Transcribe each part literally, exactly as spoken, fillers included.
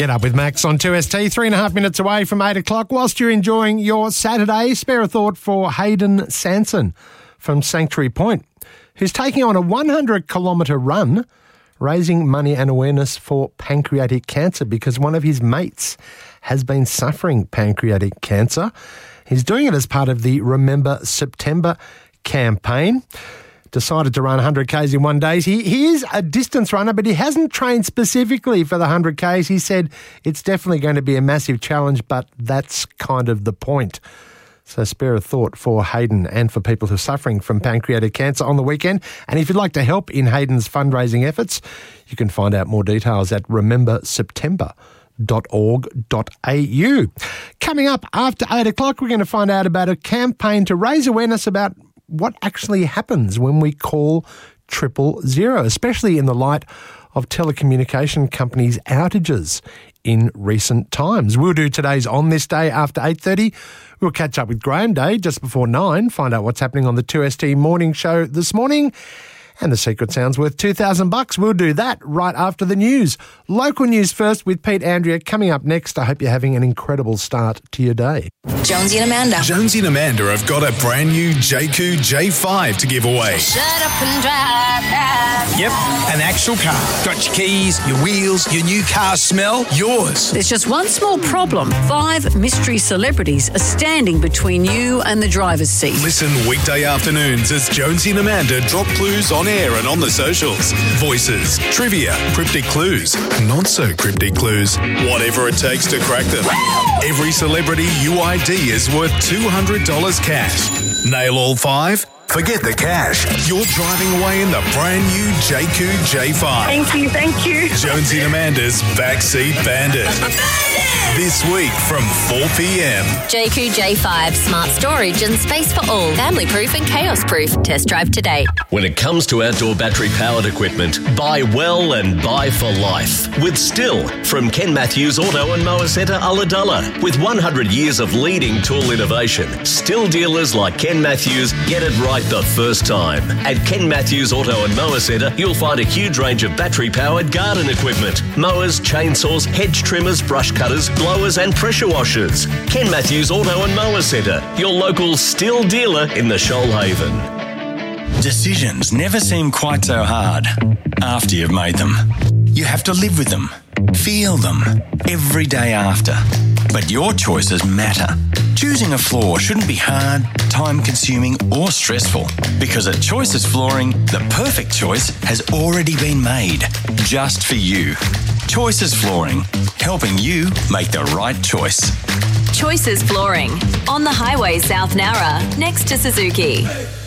Get up with Max on two S T, three and a half minutes away from eight o'clock. Whilst you're enjoying your Saturday, spare a thought for Hayden Sanson from Sanctuary Point, who's taking on a one hundred kilometre run, raising money and awareness for pancreatic cancer because one of his mates has been suffering pancreatic cancer. He's doing it as part of the Remember September campaign. Decided to run one hundred kays in one day. He, he is a distance runner, but he hasn't trained specifically for the one hundred kays. He said it's definitely going to be a massive challenge, but that's kind of the point. So spare a thought for Hayden and for people who are suffering from pancreatic cancer on the weekend. And if you'd like to help in Hayden's fundraising efforts, you can find out more details at remember september dot org dot a u. Coming up after eight o'clock, we're going to find out about a campaign to raise awareness about what actually happens when we call triple zero, especially in the light of telecommunication companies' outages in recent times. We'll do today's On This Day after eight thirty. We'll catch up with Graham Day just before nine, find out what's happening on the two S T morning show this morning. And the secret sound's worth two thousand bucks. We'll do that right after the news. Local news first with Pete Andrea coming up next. I hope you're having an incredible start to your day. Jonesy and Amanda. Jonesy and Amanda have got a brand new J Q J five to give away. Shut up and drive that. Yep, an actual car. Got your keys, your wheels, your new car smell, yours. There's just one small problem. Five mystery celebrities are standing between you and the driver's seat. Listen weekday afternoons as Jonesy and Amanda drop clues on air and on the socials. Voices, trivia, cryptic clues, not so cryptic clues, whatever it takes to crack them. Every celebrity U I D is worth two hundred dollars cash. Nail all five? Forget the cash. You're driving away in the brand new J Q J five. Thank you, thank you. Jonesy and Amanda's Backseat Bandit. This week from four p.m. J Q J five, smart storage and space for all. Family proof and chaos proof. Test drive today. When it comes to outdoor battery powered equipment, buy well and buy for life. With Still from Ken Matthews Auto and Mower Centre Ulladulla. With one hundred years of leading tool innovation, Still dealers like Ken Matthews get it right the first time. At Ken Matthews Auto and Mower Centre, you'll find a huge range of battery powered garden equipment. Mowers, chainsaws, hedge trimmers, brush cutters, blowers and pressure washers. Ken Matthews Auto and Mower Centre, your local Still dealer in the Shoalhaven. Decisions never seem quite so hard after you've made them. You have to live with them, feel them, every day after. But your choices matter. Choosing a floor shouldn't be hard, time-consuming or stressful, because at Choices Flooring, the perfect choice has already been made, just for you. Choices Flooring, helping you make the right choice. Choices Flooring. On the highway South Nowra, next to Suzuki.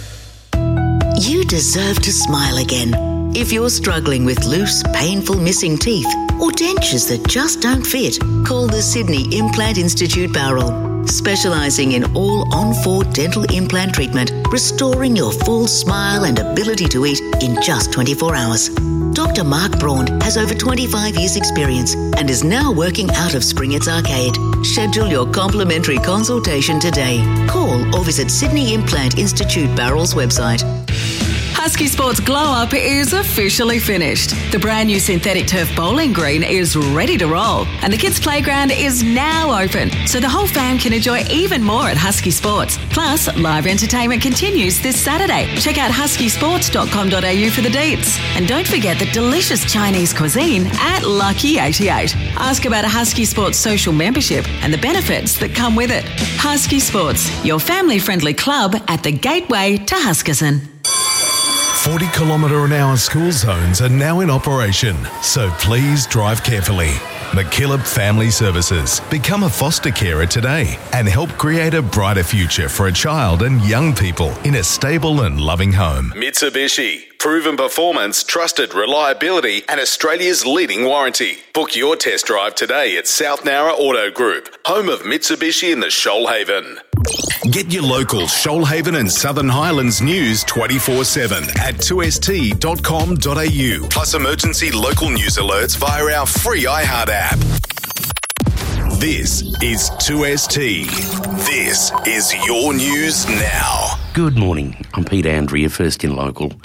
You deserve to smile again. If you're struggling with loose, painful missing teeth or dentures that just don't fit, call the Sydney Implant Institute Bowral, specialising in all on-four dental implant treatment, restoring your full smile and ability to eat in just twenty-four hours. Doctor Mark Braun has over twenty-five years experience and is now working out of Springett's Arcade. Schedule your complimentary consultation today. Call or visit Sydney Implant Institute Bowral's website. Husky Sports Glow Up is officially finished. The brand new synthetic turf bowling green is ready to roll, and the kids' playground is now open, so the whole fam can enjoy even more at Husky Sports. Plus, live entertainment continues this Saturday. Check out husky sports dot com dot a u for the deets. And don't forget the delicious Chinese cuisine at Lucky eighty-eight. Ask about a Husky Sports social membership and the benefits that come with it. Husky Sports, your family-friendly club at the gateway to Huskisson. forty kilometre an hour school zones are now in operation, so please drive carefully. McKillop Family Services. Become a foster carer today and help create a brighter future for a child and young people in a stable and loving home. Mitsubishi. Proven performance, trusted reliability and Australia's leading warranty. Book your test drive today at South Nowra Auto Group, home of Mitsubishi in the Shoalhaven. Get your local Shoalhaven and Southern Highlands news twenty-four seven at two s t dot com dot a u. Plus emergency local news alerts via our free iHeart app. This is two S T. This is your news now. Good morning. I'm Pete Andrea, first in local.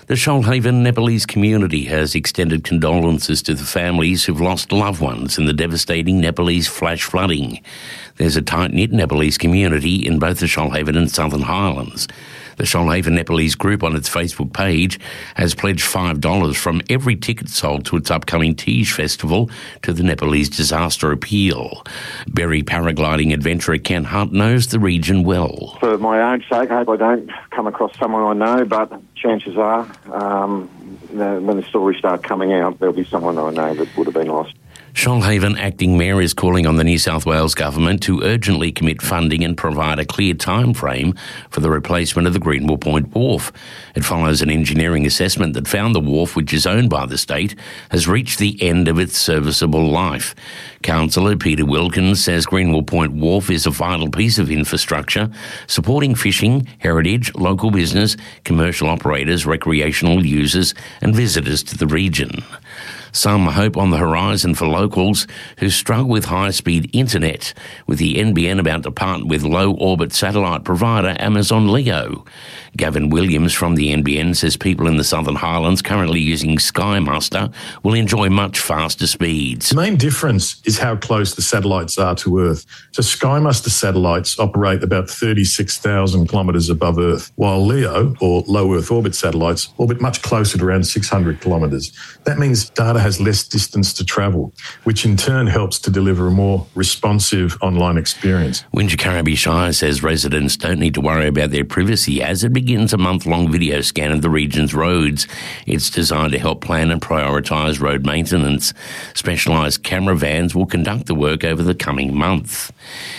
The Shoalhaven Nepalese community has extended condolences to the families who've lost loved ones in the devastating Nepalese flash flooding. There's a tight-knit Nepalese community in both the Shoalhaven and Southern Highlands. The Shoalhaven Nepalese group on its Facebook page has pledged five dollars from every ticket sold to its upcoming Tej Festival to the Nepalese Disaster Appeal. Berry paragliding adventurer Ken Hunt knows the region well. For my own sake, I hope I don't come across someone I know, but chances are, um, when the stories start coming out, there'll be someone I know that would have been lost. Shoalhaven Acting Mayor is calling on the New South Wales Government to urgently commit funding and provide a clear time frame for the replacement of the Greenwell Point Wharf. It follows an engineering assessment that found the wharf, which is owned by the state, has reached the end of its serviceable life. Councillor Peter Wilkins says Greenwell Point Wharf is a vital piece of infrastructure, supporting fishing, heritage, local business, commercial operators, recreational users and visitors to the region. Some hope on the horizon for locals who struggle with high-speed internet, with the N B N about to partner with low-orbit satellite provider Amazon Leo. Gavin Williams from the N B N says people in the Southern Highlands currently using Sky Muster will enjoy much faster speeds. The main difference is how close the satellites are to Earth. So Sky Muster satellites operate about thirty-six thousand kilometres above Earth, while LEO, or low Earth orbit satellites, orbit much closer to around six hundred kilometres. That means data has less distance to travel, which in turn helps to deliver a more responsive online experience. Wingecarribee Shire says residents don't need to worry about their privacy as it begins a month-long video scan of the region's roads. It's designed to help plan and prioritise road maintenance. Specialised camera vans will conduct the work over the coming month.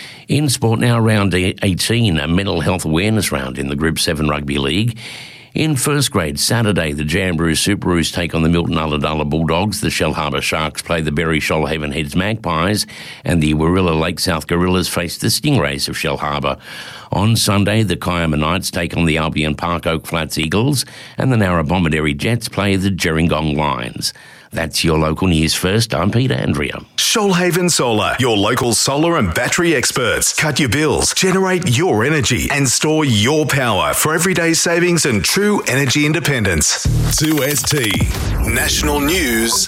In sport now, round eighteen, a mental health awareness round in the Group seven Rugby League. In first grade, Saturday, the Jamboree Superoos take on the Milton Ulladulla Bulldogs, the Shellharbour Sharks play the Berry Shoalhaven Heads Magpies, and the Warilla Lake South Gorillas face the Stingrays of Shellharbour. On Sunday, the Kiama Knights take on the Albion Park Oak Flats Eagles, and the Narrabomanderi Jets play the Gerringong Lions. That's your local news first. I'm Peter Andrea. Shoalhaven Solar, your local solar and battery experts. Cut your bills, generate your energy and store your power for everyday savings and true energy independence. two S T National News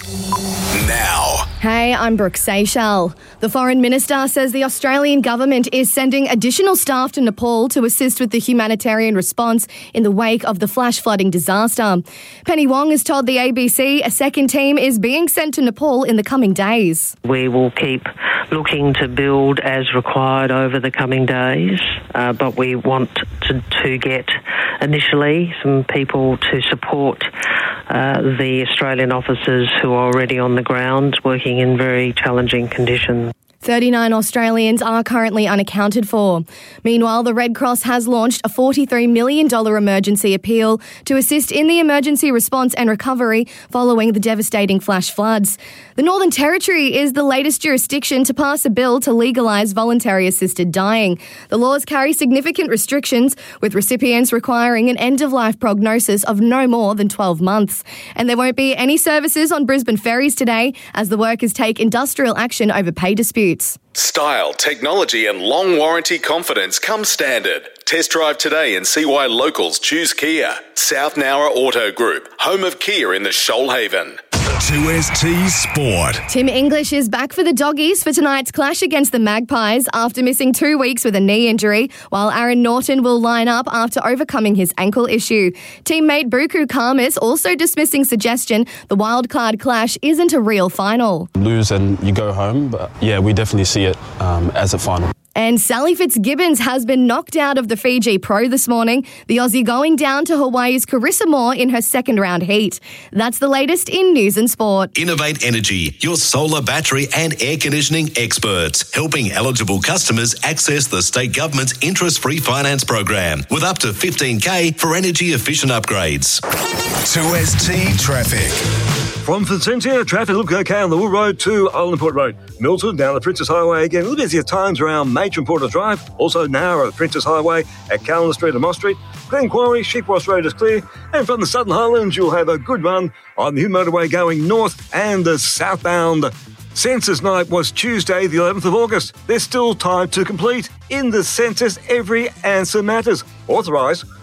now. Hey, I'm Brooke Seychelles. The Foreign Minister says the Australian government is sending additional staff to Nepal to assist with the humanitarian response in the wake of the flash flooding disaster. Penny Wong has told the A B C a second team is being sent to Nepal in the coming days. We will keep looking to build as required over the coming days, uh, but we want to, to get initially some people to support uh, the Australian officers who are already on the ground working in very challenging conditions. thirty-nine Australians are currently unaccounted for. Meanwhile, the Red Cross has launched a forty-three million dollars emergency appeal to assist in the emergency response and recovery following the devastating flash floods. The Northern Territory is the latest jurisdiction to pass a bill to legalise voluntary assisted dying. The laws carry significant restrictions, with recipients requiring an end-of-life prognosis of no more than twelve months. And there won't be any services on Brisbane ferries today as the workers take industrial action over pay disputes. Style, technology and long warranty confidence come standard. Test drive today and see why locals choose Kia. South Nowra Auto Group, home of Kia in the Shoalhaven. two S T Sport. Tim English is back for the Doggies for tonight's clash against the Magpies after missing two weeks with a knee injury, while Aaron Norton will line up after overcoming his ankle issue. Teammate Buku Khamis also dismissing suggestion the wildcard clash isn't a real final. Lose and you go home, but yeah, we definitely see it um, as a final. And Sally Fitzgibbons has been knocked out of the Fiji Pro this morning, the Aussie going down to Hawaii's Carissa Moore in her second round heat. That's the latest in news and sport. Innovate Energy, your solar, battery and air conditioning experts, helping eligible customers access the state government's interest-free finance program with up to fifteen K for energy-efficient upgrades. two S T Traffic. From Vincentia, traffic look okay on the Wool Road to Island Port Road. Milton down the Princess Highway again. A little busy at times around Matron Porter Drive. Also narrow the Princess Highway at Calendar Street and Moss Street. Glen Quarry, Sheepwash Road is clear. And from the Southern Highlands, you'll have a good run on the motorway going north and the southbound. Census night was Tuesday, the eleventh of August. There's still time to complete. In the census, every answer matters. Authorised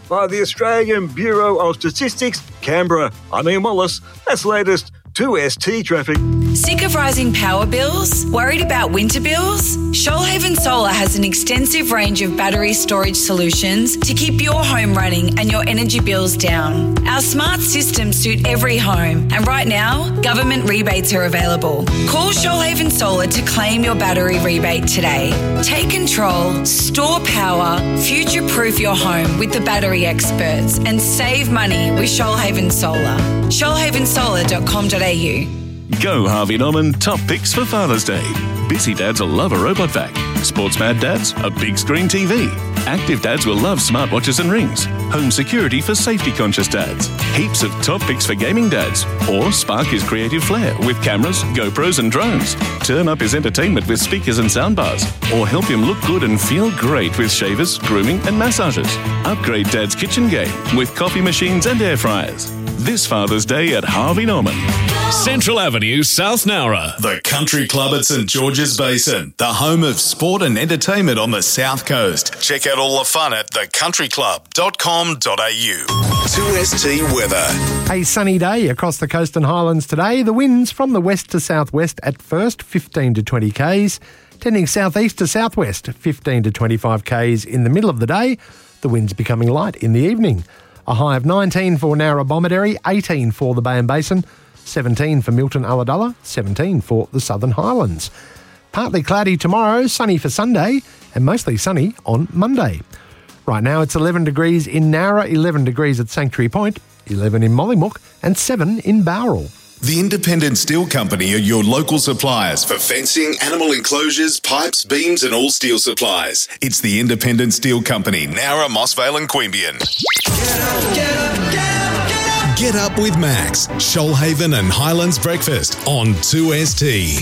by the Australian Bureau of Statistics, Canberra. I'm Ian Wallace. That's the latest two S T traffic. Sick of rising power bills? Worried about winter bills? Shoalhaven Solar has an extensive range of battery storage solutions to keep your home running and your energy bills down. Our smart systems suit every home, and right now, government rebates are available. Call Shoalhaven Solar to claim your battery rebate today. Take control, store power, future-proof your home with the battery experts, and save money with Shoalhaven Solar. shoalhaven solar dot com dot a u. Go Harvey Norman top picks for Father's Day. Busy dads will love a robot vac. Sports mad dads, a big screen T V. Active dads will love smartwatches and rings. Home security for safety conscious dads. Heaps of top picks for gaming dads. Or spark his creative flair with cameras, GoPros and drones. Turn up his entertainment with speakers and soundbars. Or help him look good and feel great with shavers, grooming and massages. Upgrade dad's kitchen game with coffee machines and air fryers. This Father's Day at Harvey Norman. Central Avenue, South Nowra. The Country Club at St George's Basin, the home of sport and entertainment on the South Coast. Check out all the fun at the country club dot com dot a u. two S T weather. A sunny day across the coast and highlands today. The winds from the west to southwest at first, fifteen to twenty k's, tending southeast to southwest, fifteen to twenty-five k's in the middle of the day. The winds becoming light in the evening. A high of nineteen for Narra-Bomaderry, eighteen for the Bay and Basin, seventeen for Milton Ulladulla, seventeen for the Southern Highlands. Partly cloudy tomorrow, sunny for Sunday, and mostly sunny on Monday. Right now it's eleven degrees in Nowra, eleven degrees at Sanctuary Point, eleven in Mollymook, and seven in Bowral. The Independent Steel Company are your local suppliers for fencing, animal enclosures, pipes, beams and all steel supplies. It's the Independent Steel Company, Nowra, Mossvale and Queanbeyan. Get up, get up, get up, get up. Get up with Max, Shoalhaven and Highlands Breakfast on two S T.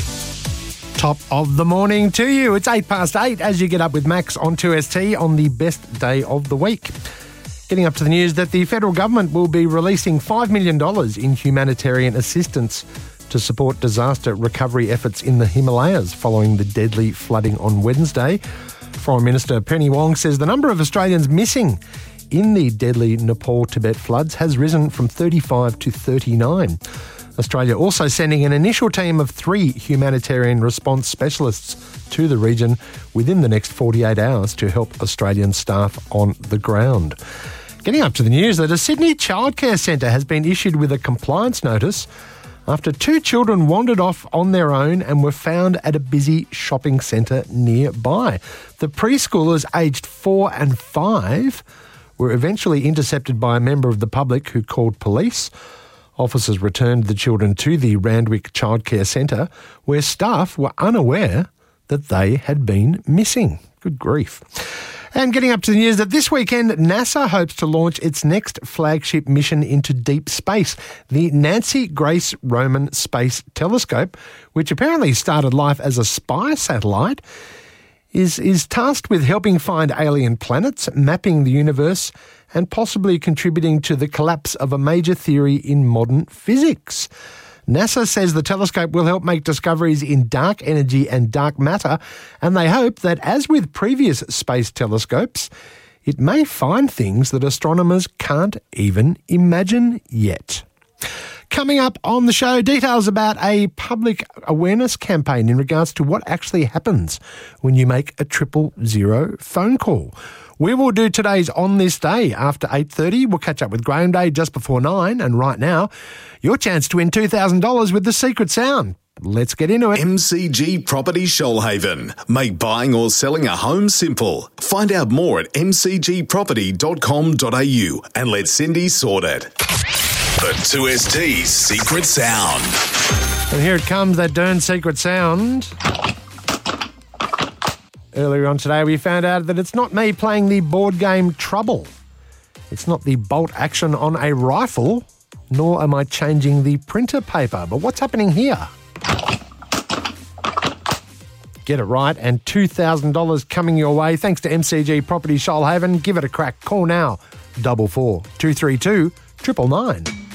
Top of the morning to you. It's eight past eight as you get up with Max on two S T on the best day of the week. Getting up to the news that the federal government will be releasing five million dollars in humanitarian assistance to support disaster recovery efforts in the Himalayas following the deadly flooding on Wednesday. Foreign Minister Penny Wong says the number of Australians missing in the deadly Nepal-Tibet floods has risen from thirty-five to thirty-nine. Australia also sending an initial team of three humanitarian response specialists to the region within the next forty-eight hours to help Australian staff on the ground. Getting up to the news that a Sydney childcare centre has been issued with a compliance notice after two children wandered off on their own and were found at a busy shopping centre nearby. The preschoolers aged four and five were eventually intercepted by a member of the public who called police. Officers returned the children to the Randwick Childcare Centre where staff were unaware that they had been missing. Good grief. And getting up to the news that this weekend, NASA hopes to launch its next flagship mission into deep space, the Nancy Grace Roman Space Telescope, which apparently started life as a spy satellite, is, is tasked with helping find alien planets, mapping the universe, and possibly contributing to the collapse of a major theory in modern physics. NASA says the telescope will help make discoveries in dark energy and dark matter, and they hope that, as with previous space telescopes, it may find things that astronomers can't even imagine yet. Coming up on the show, details about a public awareness campaign in regards to what actually happens when you make a triple zero phone call. We will do today's On This Day after eight thirty. We'll catch up with Graham Day just before nine. And right now, your chance to win two thousand dollars with the secret sound. Let's get into it. M C G Property Shoalhaven. Make buying or selling a home simple. Find out more at m c g property dot com dot a u and let Cindy sort it. The two S T's secret sound. And here it comes, that darn secret sound. Earlier on today, we found out that it's not me playing the board game Trouble. It's not the bolt action on a rifle, nor am I changing the printer paper. But what's happening here? Get it right, and two thousand dollars coming your way thanks to M C G Property Shoalhaven. Give it a crack. Call now, double four two three two triple nine.